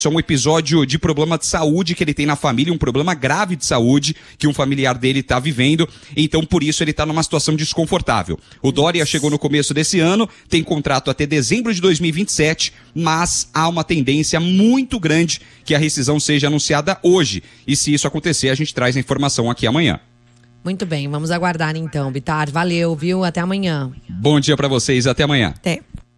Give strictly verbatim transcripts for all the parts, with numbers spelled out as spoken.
é um episódio de problema de saúde que ele tem na família, um problema grave de saúde que um familiar dele está vivendo, então por isso ele está numa situação desconfortável. O Dória chegou no começo desse ano, tem contrato até dezembro de dois mil e vinte e sete, mas há uma tendência muito grande que a rescisão seja anunciada hoje. E se isso acontecer, a gente traz a informação aqui amanhã. Muito bem, vamos aguardar então, Bitar. Valeu, viu? Até amanhã. Bom dia para vocês, até amanhã. Até.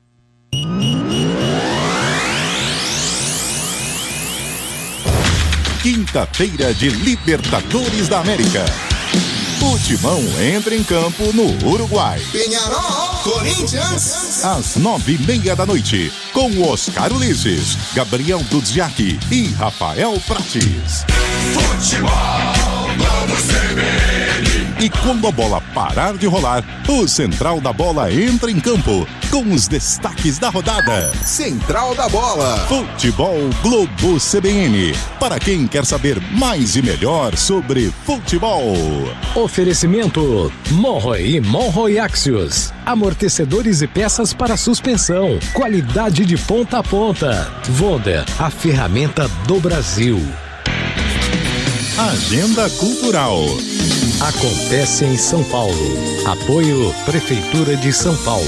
Quinta-feira de Libertadores da América. O Timão entra em campo no Uruguai. Peñarol, Corinthians. Às nove e meia da noite, com Oscar Ulisses, Gabriel Dudziak e Rafael Prates. Futebol, vamos C B N. E quando a bola parar de rolar, o Central da Bola entra em campo com os destaques da rodada. Central da Bola. Futebol Globo C B N. Para quem quer saber mais e melhor sobre futebol. Oferecimento Monroe e Monroe Axios. Amortecedores e peças para suspensão. Qualidade de ponta a ponta. Wonder, a ferramenta do Brasil. Agenda Cultural. Acontece em São Paulo. Apoio Prefeitura de São Paulo.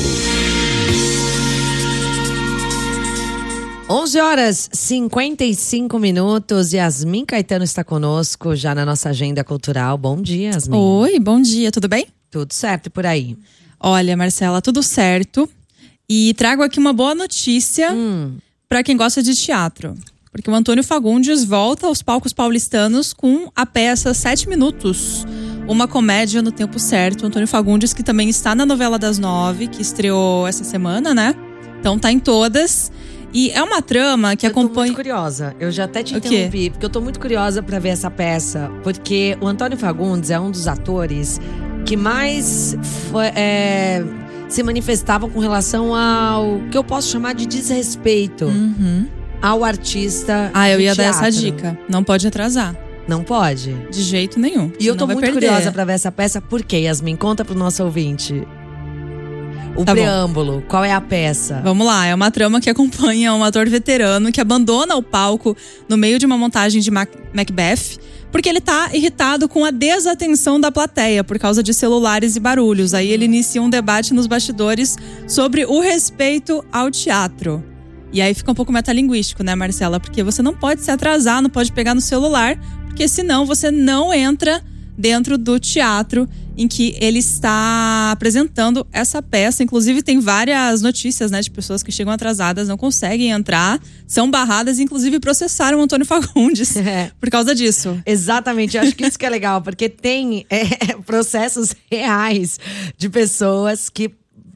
onze horas e cinquenta e cinco minutos. Yasmin Caetano está conosco já na nossa agenda cultural. Bom dia, Yasmin. Oi, bom dia, tudo bem? Tudo certo por aí? Olha, Marcela, tudo certo. E trago aqui uma boa notícia hum. para quem gosta de teatro. Porque o Antônio Fagundes volta aos palcos paulistanos com a peça Sete Minutos. Uma comédia no tempo certo. O Antônio Fagundes, que também está na novela das nove, que estreou essa semana, né? Então tá em todas. E é uma trama que eu acompanha... Eu tô muito curiosa. Eu já até te interrompi, porque eu tô muito curiosa pra ver essa peça. Porque o Antônio Fagundes é um dos atores que mais foi, é, se manifestavam com relação ao que eu posso chamar de desrespeito uhum. ao artista. Ah, eu ia teatro. dar essa dica. Não pode atrasar. Não pode? De jeito nenhum. E eu tô muito perder. curiosa pra ver essa peça. Por quê, Yasmin? Conta pro nosso ouvinte. O tá preâmbulo, bom. Qual é a peça? Vamos lá, é uma trama que acompanha um ator veterano que abandona o palco no meio de uma montagem de Mac- Macbeth porque ele tá irritado com a desatenção da plateia por causa de celulares e barulhos. Aí ele inicia um debate nos bastidores sobre o respeito ao teatro. E aí fica um pouco metalinguístico, né, Marcela? Porque você não pode se atrasar, não pode pegar no celular, porque senão você não entra dentro do teatro em que ele está apresentando essa peça. Inclusive tem várias notícias, né, de pessoas que chegam atrasadas, não conseguem entrar, são barradas, inclusive processaram o Antônio Fagundes é. por causa disso. Exatamente, eu acho que isso que é legal, porque tem é, processos reais de pessoas que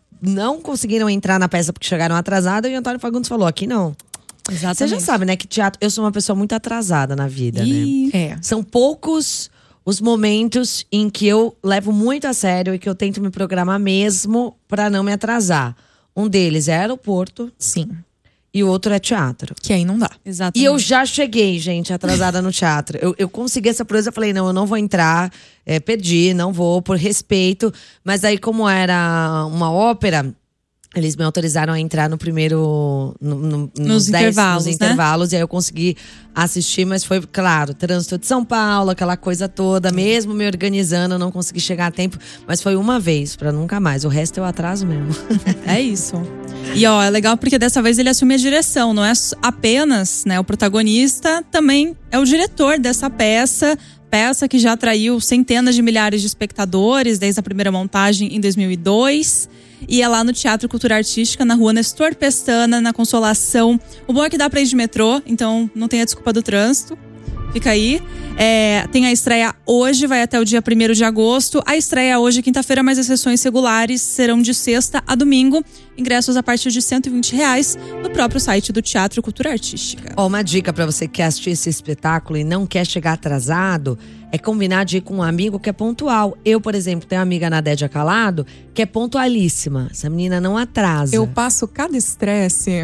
não conseguiram entrar na peça porque chegaram atrasadas e o Antônio Fagundes falou, aqui não. Exatamente. Você já sabe, né, que teatro... Eu sou uma pessoa muito atrasada na vida, e... né? É. São poucos os momentos em que eu levo muito a sério e que eu tento me programar mesmo pra não me atrasar. Um deles é aeroporto. Sim. E o outro é teatro. Que aí não dá. Exatamente. E eu já cheguei, gente, atrasada no teatro. Eu, eu consegui essa proeza, eu falei, não, eu não vou entrar. É, perdi, não vou, por respeito. Mas aí, como era uma ópera... Eles me autorizaram a entrar no primeiro... No, no, nos, nos dez, intervalos, nos intervalos, né? E aí eu consegui assistir, mas foi, claro, trânsito de São Paulo, aquela coisa toda. Mesmo me organizando, eu não consegui chegar a tempo. Mas foi uma vez, pra nunca mais. O resto eu atraso mesmo. É isso. E ó, é legal porque dessa vez ele assume a direção. Não é apenas, né, o protagonista, também é o diretor dessa peça. Peça que já atraiu centenas de milhares de espectadores desde a primeira montagem em dois mil e dois. E é lá no Teatro Cultura Artística, na rua Nestor Pestana, na Consolação. O bom é que dá pra ir de metrô, então não tem a desculpa do trânsito. Fica aí. É, tem a estreia hoje, vai até o dia primeiro de agosto. A estreia hoje, quinta-feira, mas as sessões regulares serão de sexta a domingo. Ingressos a partir de cento e vinte reais no próprio site do Teatro Cultura Artística. Ó, uma dica pra você que quer assistir esse espetáculo e não quer chegar atrasado, é combinar de ir com um amigo que é pontual. Eu, por exemplo, tenho uma amiga Nadédia Calado, que é pontualíssima. Essa menina não atrasa. Eu passo cada estresse.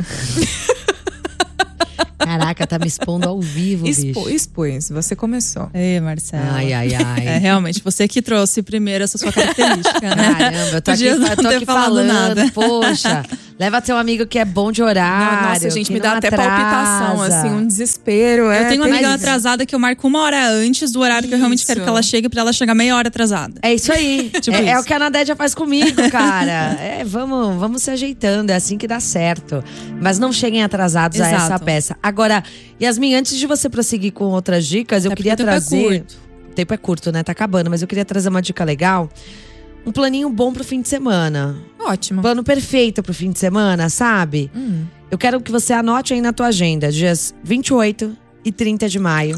Caraca, tá me expondo ao vivo, Expo, bicho. Expôs, você começou. Ei, Marcela. Ai, ai, ai. É, realmente, você que trouxe primeiro essa sua característica, né? Caramba, eu tô Podia aqui, não eu tô ter aqui falado falando, nada. poxa. Leva teu amigo que é bom de horário. Nossa, gente, que me dá não até atrasa. palpitação, assim, um desespero. Eu tenho uma amiga terrível. atrasada que eu marco uma hora antes do horário que eu realmente quero que ela chegue, pra ela chegar meia hora atrasada. É isso aí. Tipo é, isso. é o que a Nadédia faz comigo, cara. É, vamos, vamos se ajeitando, é assim que dá certo. Mas não cheguem atrasados a Exato. essa peça. Agora, Yasmin, antes de você prosseguir com outras dicas, eu É queria porque o tempo é trazer. curto. O tempo é curto, né? Tá acabando, mas eu queria trazer uma dica legal. Um planinho bom pro fim de semana. Ótimo. Plano perfeito pro fim de semana, sabe? Hum. Eu quero que você anote aí na tua agenda, dias vinte e oito e trinta de maio.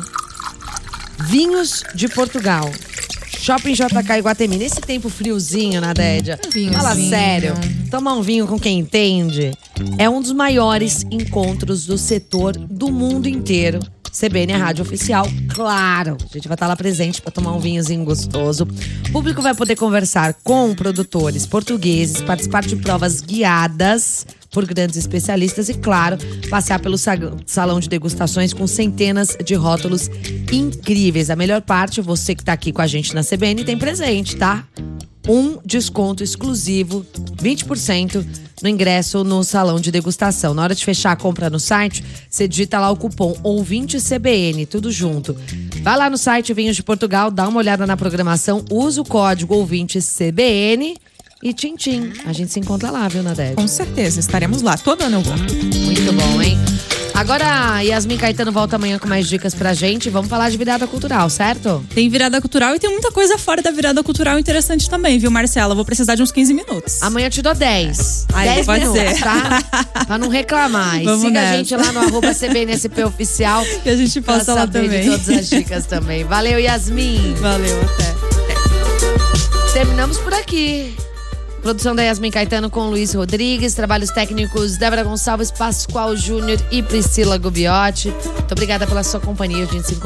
Vinhos de Portugal. Shopping J K Iguatemi. Nesse tempo friozinho, Nadédia. Um vinhozinho. Fala sério. Tomar um vinho com quem entende é um dos maiores encontros do setor do mundo inteiro. C B N é rádio oficial, claro. A gente vai estar lá presente para tomar um vinhozinho gostoso. O público vai poder conversar com produtores portugueses, participar de provas guiadas por grandes especialistas e, claro, passear pelo salão de degustações com centenas de rótulos incríveis. A melhor parte, você que está aqui com a gente na C B N tem presente, tá? Um desconto exclusivo, vinte por cento no ingresso no salão de degustação. Na hora de fechar a compra no site, você digita lá o cupom ouvinte C B N, tudo junto. Vai lá no site Vinhos de Portugal, dá uma olhada na programação, usa o código ouvinte C B N e tchim tchim. A gente se encontra lá, viu, Nadédia? Com certeza, estaremos lá. Todo ano eu vou. Muito bom, hein? Agora, Yasmin Caetano volta amanhã com mais dicas pra gente. Vamos falar de virada cultural, certo? Tem virada cultural e tem muita coisa fora da virada cultural interessante também, viu, Marcela? Vou precisar de uns quinze minutos. Amanhã eu te dou dez. Aí, dez pode minutos, ser. tá? Pra não reclamar. E Vamos siga nessa. a gente lá no arroba C B N S P Oficial. Que a gente pra possa lá saber também. de todas as dicas também. Valeu, Yasmin. Valeu, até. Terminamos por aqui. Produção da Yasmin Caetano com Luiz Rodrigues. Trabalhos técnicos Débora Gonçalves, Pascoal Júnior e Priscila Gubiotti. Muito obrigada pela sua companhia. A gente se encontra